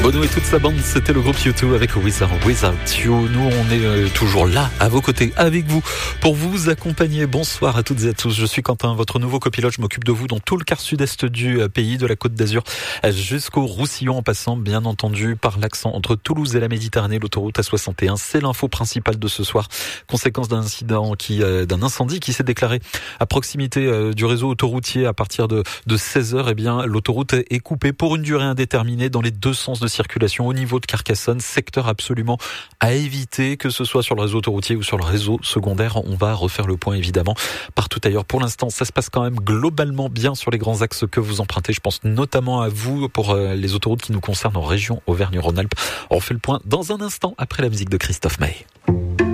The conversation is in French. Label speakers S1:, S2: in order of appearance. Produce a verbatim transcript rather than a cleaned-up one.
S1: Bono et toute sa bande, c'était le groupe U deux avec With or Without You. Nous, on est euh, toujours là, à vos côtés, avec vous, pour vous accompagner. Bonsoir à toutes et à tous. Je suis Quentin, votre nouveau copilote. Je m'occupe de vous dans tout le quart sud-est du pays, de la Côte d'Azur jusqu'au Roussillon, en passant, bien entendu, par l'accent entre Toulouse et la Méditerranée, l'autoroute A soixante et un. C'est l'info principale de ce soir. Conséquence d'un incident qui, euh, d'un incendie qui s'est déclaré à proximité euh, du réseau autoroutier à partir de, de seize heures. Eh bien, l'autoroute est coupée pour une durée indéterminée dans les deux sens de circulation au niveau de Carcassonne, secteur absolument à éviter, que ce soit sur le réseau autoroutier ou sur le réseau secondaire. On va refaire le point évidemment partout ailleurs. Pour l'instant, ça se passe quand même globalement bien sur les grands axes que vous empruntez. Je pense notamment à vous pour les autoroutes qui nous concernent en région Auvergne-Rhône-Alpes. On fait le point dans un instant après la musique de Christophe Maé.